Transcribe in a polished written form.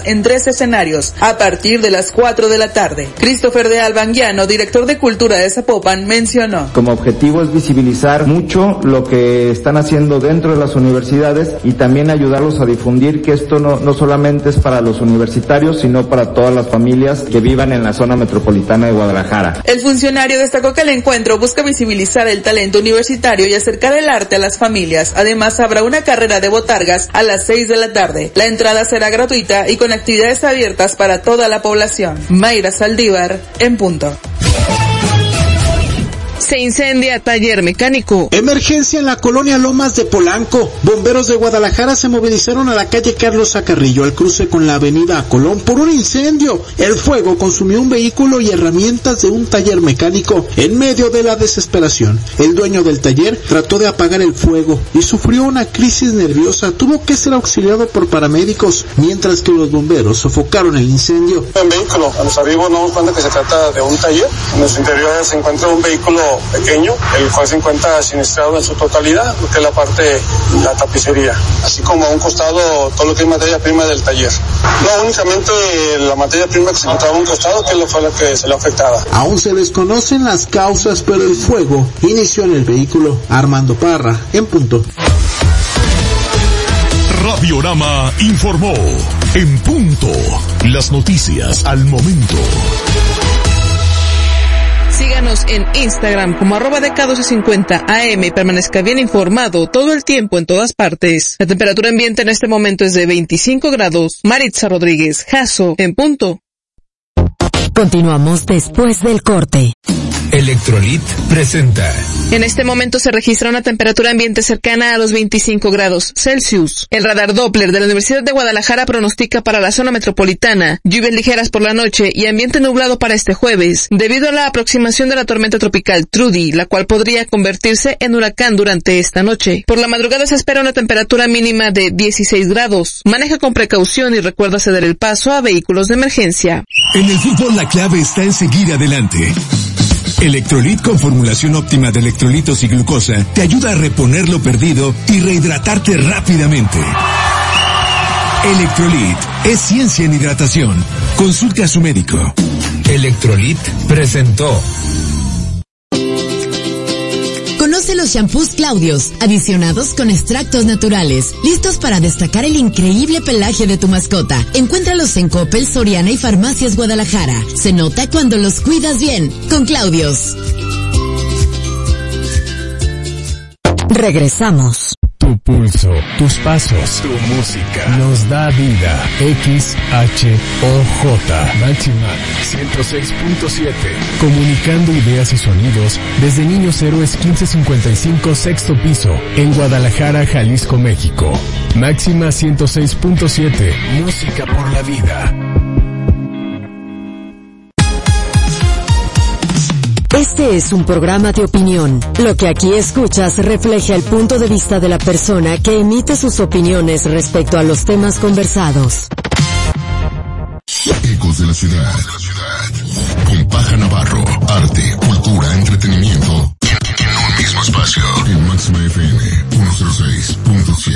en 3 escenarios, a partir de las 4 de la tarde. Christopher de Albanguiano, director de Cultura de Zapopan, mencionó: como objetivo es visibilizar mucho lo que están haciendo dentro de las universidades y también ayudarlos a difundir que esto no solamente es para los universitarios, sino para todas las familias que vivan en la zona metropolitana de Guadalajara. El funcionario destacó que el encuentro busca visibilizar el talento universitario y acercar el arte a las familias. Además, habrá una carrera de botargas a las 6 de la tarde. La entrada será gratuita y con actividades abiertas para toda la población. Mayra Saldívar, en punto. Se incendia taller mecánico. Emergencia en la colonia Lomas de Polanco. Bomberos de Guadalajara se movilizaron a la calle Carlos Zacarrillo al cruce con la avenida Colón por un incendio. El fuego consumió un vehículo y herramientas de un taller mecánico. En medio de la desesperación, el dueño del taller trató de apagar el fuego y sufrió una crisis nerviosa. Tuvo que ser auxiliado por paramédicos, mientras que los bomberos sofocaron el incendio. En vehículo, a los arribos nos damos cuenta que se trata de un taller. En los interiores se encuentra un vehículo pequeño, el cual se encuentra siniestrado en su totalidad, lo que es la parte, la tapicería, así como a un costado todo lo que es materia prima del taller. No únicamente la materia prima que se encontraba a un costado, que fue la que se le afectaba. Aún se desconocen las causas, pero el fuego inició en el vehículo. Armando Parra, en punto. Radiorama informó, en punto, las noticias al momento. Síganos en Instagram como @DK1250AM y permanezca bien informado todo el tiempo en todas partes. La temperatura ambiente en este momento es de 25 grados. Maritza Rodríguez, Jasso, en punto. Continuamos después del corte. Electrolit presenta. En este momento se registra una temperatura ambiente cercana a los 25 grados Celsius. El radar Doppler de la Universidad de Guadalajara pronostica para la zona metropolitana lluvias ligeras por la noche y ambiente nublado para este jueves, debido a la aproximación de la tormenta tropical Trudy, la cual podría convertirse en huracán durante esta noche. Por la madrugada se espera una temperatura mínima de 16 grados. Maneja con precaución y recuerda ceder el paso a vehículos de emergencia. En el fútbol la clave está en seguir adelante. Electrolit con formulación óptima de electrolitos y glucosa te ayuda a reponer lo perdido y rehidratarte rápidamente. Electrolit es ciencia en hidratación. Consulte a su médico. Electrolit presentó. Conoce los shampoos Claudios, adicionados con extractos naturales, listos para destacar el increíble pelaje de tu mascota. Encuéntralos en Coppel, Soriana y Farmacias Guadalajara. Se nota cuando los cuidas bien, con Claudios. Regresamos. Tu pulso, tus pasos, tu música, nos da vida. XHOJ, Máxima 106.7, comunicando ideas y sonidos desde Niños Héroes 1555, sexto piso, en Guadalajara, Jalisco, México. Máxima 106.7, música por la vida. Este es un programa de opinión. Lo que aquí escuchas refleja el punto de vista de la persona que emite sus opiniones respecto a los temas conversados. Ecos de la ciudad. Con Paja Navarro. Arte, cultura, entretenimiento. En un mismo espacio. En Máxima FM 106.7.